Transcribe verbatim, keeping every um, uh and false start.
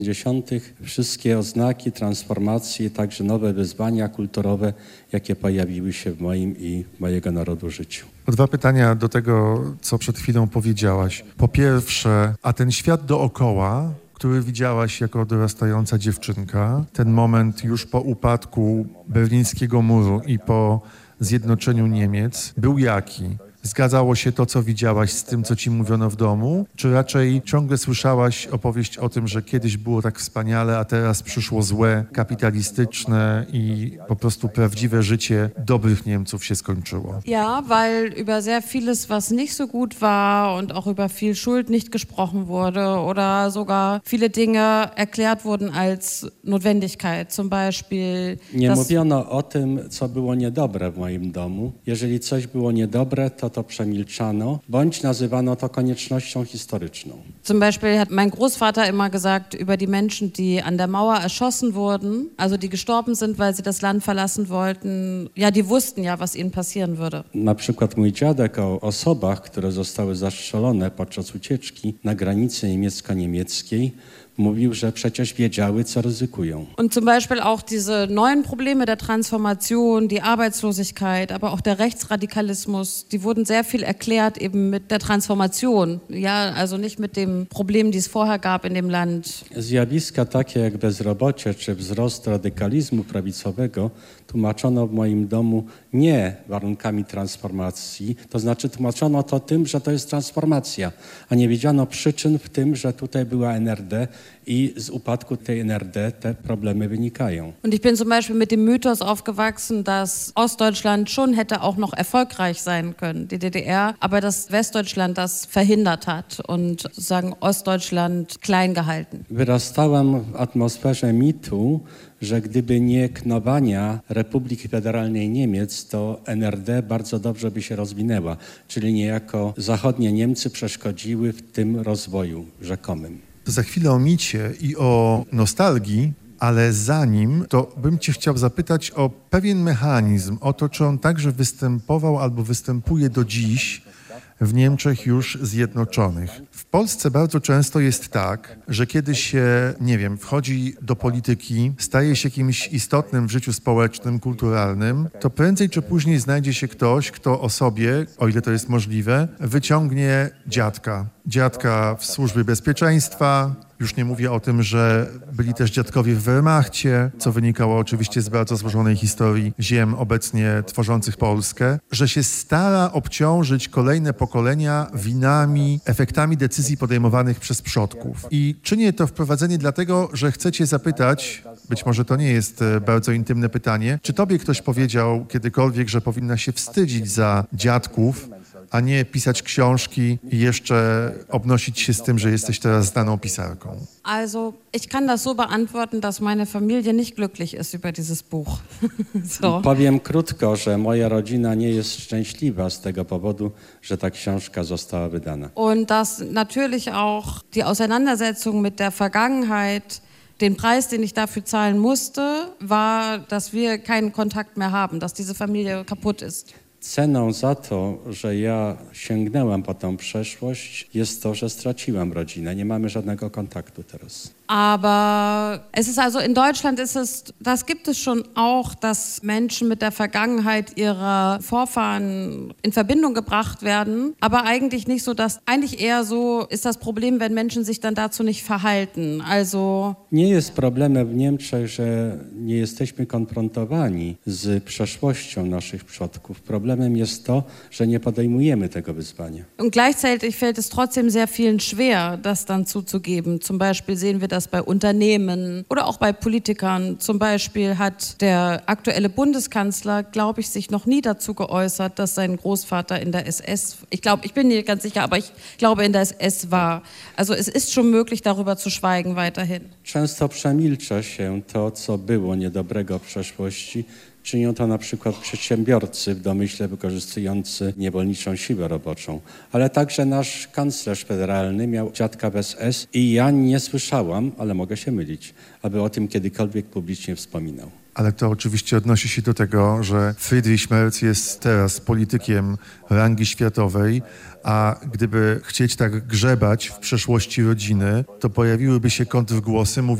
dziewiątych wszystkie oznaki transformacji, także nowe wyzwania kulturowe, jakie pojawiły się w moim i mojego narodu życiu. Dwa pytania do tego, co przed chwilą powiedziałaś. Po pierwsze, a ten świat dookoła, który widziałaś jako dorastająca dziewczynka, ten moment już po upadku berlińskiego muru i po zjednoczeniu Niemiec, był jaki? Zgadzało się to, co widziałaś z tym, co ci mówiono w domu? Czy raczej ciągle słyszałaś opowieść o tym, że kiedyś było tak wspaniale, a teraz przyszło złe, kapitalistyczne i po prostu prawdziwe życie dobrych Niemców się skończyło? Ja, weil über sehr vieles, was nicht so gut war und auch über viel Schuld nicht gesprochen wurde oder sogar viele Dinge erklärt wurden als Notwendigkeit. Zum Beispiel... Nie dass mówiono o tym, co było niedobre w moim domu. Jeżeli coś było niedobre, to to przemilczano, bądź nazywano to koniecznością historyczną. Zum Beispiel hat mein Großvater immer gesagt über die Menschen, die an der Mauer erschossen wurden, also die gestorben sind, weil sie das Land verlassen wollten. Ja, die wussten ja, was ihnen passieren würde. Na przykład mój dziadek o osobach, które zostały zastrzelone podczas ucieczki na granicy niemiecko-niemieckiej, mówił, że przecież wiedziały, co ryzykują. Und zum Beispiel auch diese neuen Probleme der Transformation, die Arbeitslosigkeit, aber auch der Rechtsradikalismus, die wurden sehr viel erklärt eben mit der Transformation. Ja, also nicht mit dem Problem, die es vorher gab in dem Land. Zjawiska takie jak bezrobocie czy wzrost radykalizmu prawicowego tłumaczono w moim domu nie warunkami transformacji, to znaczy tłumaczono to tym, że to jest transformacja, a nie wiedziano przyczyn w tym, że tutaj była N R D i z upadku tej N R D te problemy wynikają. Und ich bin zum Beispiel mit dem Mythos aufgewachsen, dass Ostdeutschland schon hätte auch noch erfolgreich sein können, die D D R, aber dass Westdeutschland das verhindert hat und sozusagen Ostdeutschland klein gehalten. Wyrastałem w atmosferze mitu, że gdyby nie knowania Republiki Federalnej Niemiec, to N R D bardzo dobrze by się rozwinęła, czyli niejako zachodnie Niemcy przeszkodziły w tym rozwoju rzekomym. To za chwilę o micie i o nostalgii, ale zanim, to bym cię chciał zapytać o pewien mechanizm, o to, czy on także występował albo występuje do dziś w Niemczech już zjednoczonych. W Polsce bardzo często jest tak, że kiedy się, nie wiem, wchodzi do polityki, staje się kimś istotnym w życiu społecznym, kulturalnym, to prędzej czy później znajdzie się ktoś, kto o sobie, o ile to jest możliwe, wyciągnie dziadka. Dziadka w służbie bezpieczeństwa. Już nie mówię o tym, że byli też dziadkowie w Wehrmachcie, co wynikało oczywiście z bardzo złożonej historii ziem obecnie tworzących Polskę, że się stara obciążyć kolejne pokolenia winami, efektami decyzji podejmowanych przez przodków. I czynię to wprowadzenie dlatego, że chcecie zapytać, być może to nie jest bardzo intymne pytanie, czy tobie ktoś powiedział kiedykolwiek, że powinna się wstydzić za dziadków, a nie pisać książki i jeszcze obnosić się z tym, że jesteś teraz znaną pisarką? Also, ich kann das so beantworten, dass meine Familie nicht glücklich ist über dieses Buch. So. Powiem krótko, że moja rodzina nie jest szczęśliwa z tego powodu, że ta książka została wydana. Und dass natürlich auch die Auseinandersetzung mit der Vergangenheit, den Preis, den ich dafür zahlen musste, war, dass wir keinen Kontakt mehr haben, dass diese Familie kaputt ist. Ceną za to, że ja sięgnęłam po tą przeszłość, jest to, że straciłam rodzinę. Nie mamy żadnego kontaktu teraz. Aber es ist also in Deutschland ist es, das gibt es schon auch, dass Menschen mit der Vergangenheit ihrer Vorfahren in Verbindung gebracht werden, aber eigentlich nicht so, dass eigentlich eher so ist das Problem, wenn Menschen sich dann dazu nicht verhalten. Also nie jest problemem w Niemczech, że nie jesteśmy konfrontowani z przeszłością naszych przodków. Problemem jest to, że nie podejmujemy tego wyzwania. Und gleichzeitig fällt es trotzdem sehr vielen schwer, das dann zuzugeben. Zum Beispiel sehen wir das bei Unternehmen oder auch bei Politikern. Zum Beispiel hat der aktuelle Bundeskanzler, glaube ich, sich noch nie dazu geäußert, dass sein Großvater in der S S, ich glaube, ich bin nicht ganz sicher, aber ich glaube in der S S war. Also es ist schon möglich, darüber zu schweigen weiterhin. Często przemilcza się to, co było niedobrego w przeszłości, Czynią to na przykład przedsiębiorcy w domyśle wykorzystujący niewolniczą siłę roboczą. Ale także nasz kanclerz federalny miał dziadka bez S i ja nie słyszałam, ale mogę się mylić, aby o tym kiedykolwiek publicznie wspominał. Ale to oczywiście odnosi się do tego, że Friedrich Merz jest teraz politykiem rangi światowej, a gdyby chcieć tak grzebać w przeszłości rodziny, to pojawiłyby się kontrgłosy